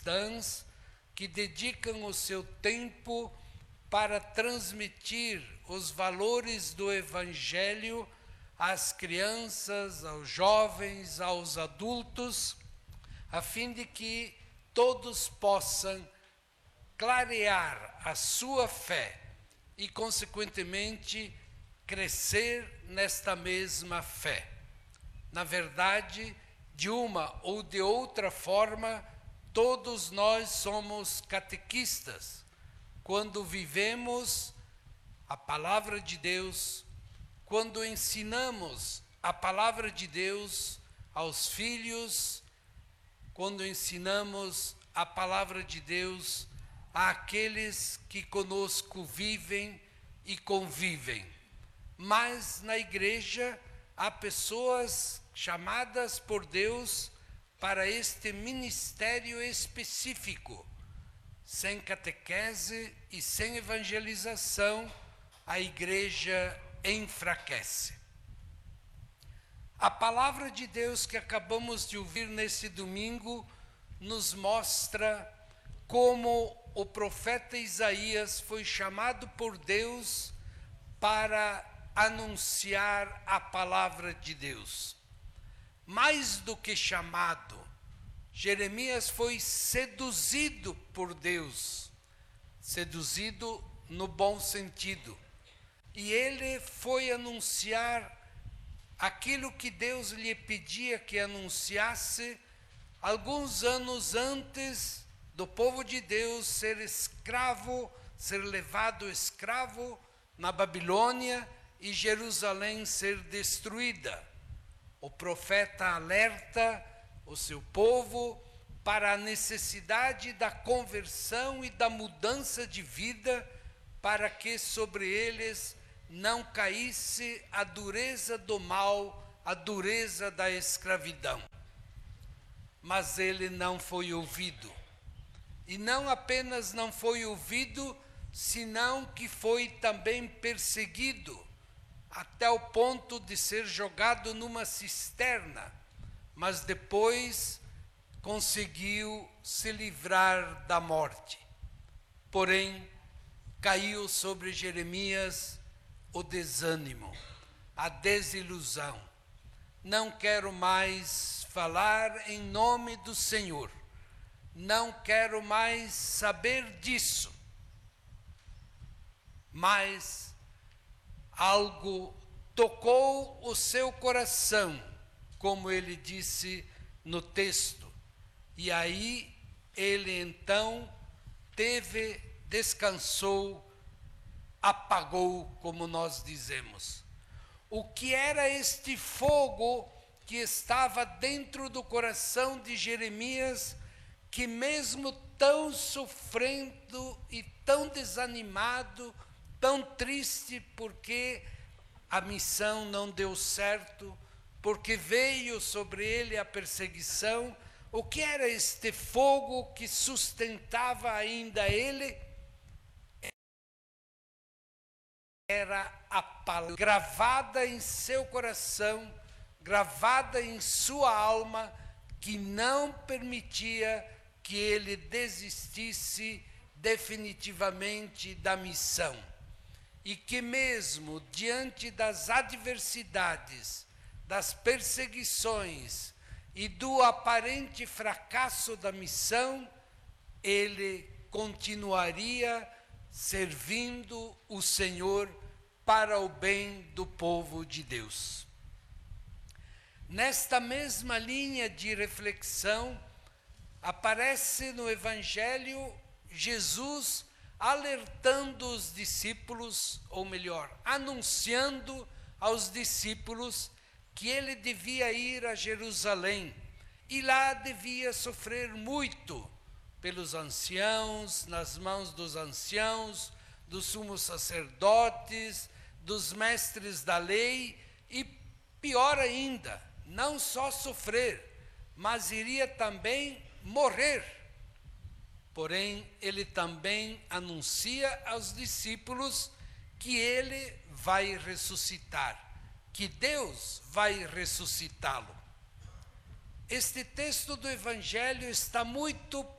cristãs que dedicam o seu tempo para transmitir os valores do Evangelho às crianças, aos jovens, aos adultos, a fim de que todos possam clarear a sua fé e, consequentemente, crescer nesta mesma fé. Na verdade, de uma ou de outra forma, todos nós somos catequistas, quando vivemos a palavra de Deus, quando ensinamos a palavra de Deus aos filhos, quando ensinamos a palavra de Deus àqueles que conosco vivem e convivem. Mas na igreja há pessoas chamadas por Deus para este ministério específico. Sem catequese e sem evangelização, a igreja enfraquece. A palavra de Deus que acabamos de ouvir nesse domingo nos mostra como o profeta Isaías foi chamado por Deus para anunciar a palavra de Deus. Mais do que chamado, Jeremias foi seduzido por Deus, seduzido no bom sentido. E ele foi anunciar aquilo que Deus lhe pedia que anunciasse alguns anos antes do povo de Deus ser escravo, ser levado escravo na Babilônia e Jerusalém ser destruída. O profeta alerta o seu povo para a necessidade da conversão e da mudança de vida, para que sobre eles não caísse a dureza do mal, a dureza da escravidão. Mas ele não foi ouvido. E não apenas não foi ouvido, senão que foi também perseguido, até o ponto de ser jogado numa cisterna, mas depois conseguiu se livrar da morte. Porém, caiu sobre Jeremias o desânimo, a desilusão. Não quero mais falar em nome do Senhor, não quero mais saber disso. Mas algo tocou o seu coração, como ele disse no texto. E aí ele então descansou, apagou, como nós dizemos. O que era este fogo que estava dentro do coração de Jeremias, que mesmo tão sofrendo e tão desanimado, tão triste porque a missão não deu certo, porque veio sobre ele a perseguição, o que era este fogo que sustentava ainda ele? Era a palavra gravada em seu coração, gravada em sua alma, que não permitia que ele desistisse definitivamente da missão. E que mesmo diante das adversidades, das perseguições e do aparente fracasso da missão, ele continuaria servindo o Senhor para o bem do povo de Deus. Nesta mesma linha de reflexão, aparece no Evangelho Jesus alertando os discípulos, ou melhor, anunciando aos discípulos que ele devia ir a Jerusalém e lá devia sofrer muito pelos anciãos, nas mãos dos anciãos, dos sumos sacerdotes, dos mestres da lei e, pior ainda, não só sofrer, mas iria também morrer. Porém, ele também anuncia aos discípulos que ele vai ressuscitar, que Deus vai ressuscitá-lo. Este texto do Evangelho está muito